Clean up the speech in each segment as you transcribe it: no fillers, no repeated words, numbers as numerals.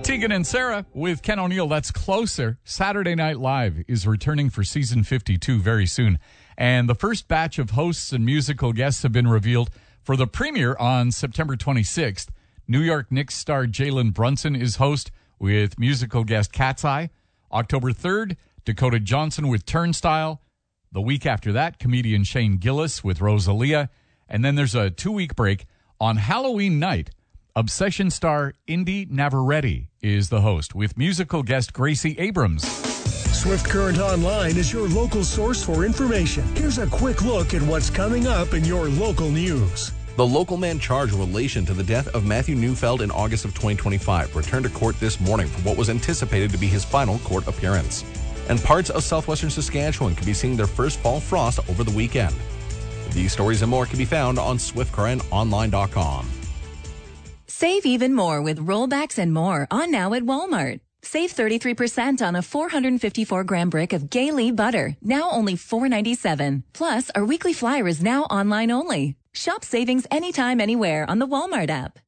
Tegan and Sarah with Ken O'Neill. That's Closer. Saturday Night Live is returning for season 52 very soon. And the first batch of hosts and musical guests have been revealed for the premiere on September 26th. New York Knicks star Jalen Brunson is host with musical guest Cat's Eye. October 3rd, Dakota Johnson with Turnstile. The week after that, comedian Shane Gillis with Rosalia. And then there's a 2-week break. On Halloween night, Obsession star Indy Navarrete is the host with musical guest Gracie Abrams. Swift Current Online is your local source for information. Here's a quick look at what's coming up in your local news. The local man charged in relation to the death of Matthew Neufeld in August of 2025 returned to court this morning for what was anticipated to be his final court appearance. And parts of southwestern Saskatchewan could be seeing their first fall frost over the weekend. These stories and more can be found on swiftcurrentonline.com. Save even more with rollbacks and more on now at Walmart. Save 33% on a 454-gram brick of Gay-Lee butter, now only $4.97. Plus, our weekly flyer is now online only. Shop savings anytime, anywhere on the Walmart app.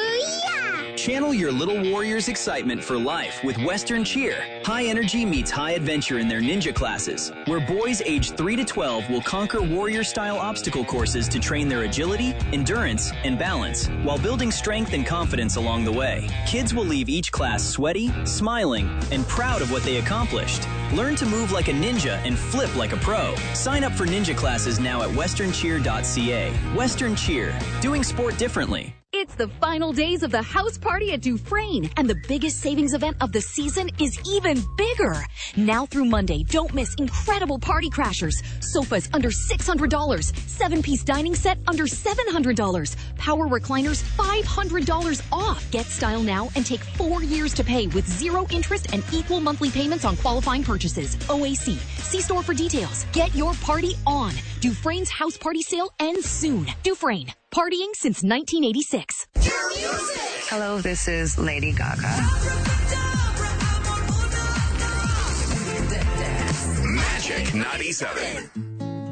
Channel your little warrior's excitement for life with Western Cheer. High energy meets high adventure in their ninja classes, where boys aged 3 to 12 will conquer warrior-style obstacle courses to train their agility, endurance, and balance, while building strength and confidence along the way. Kids will leave each class sweaty, smiling, and proud of what they accomplished. Learn to move like a ninja and flip like a pro. Sign up for ninja classes now at westerncheer.ca. Western Cheer, doing sport differently. It's the final days of the house party at Dufresne, and the biggest savings event of the season is even bigger. Now through Monday, don't miss incredible party crashers. Sofas under $600, 7-piece dining set under $700, power recliners $500 off. Get style now and take 4 years to pay with 0 interest and equal monthly payments on qualifying purchases. OAC. See store for details. Get your party on. Dufresne's house party sale ends soon. Dufresne. Partying since 1986. Hello, this is Lady Gaga. Magic 97.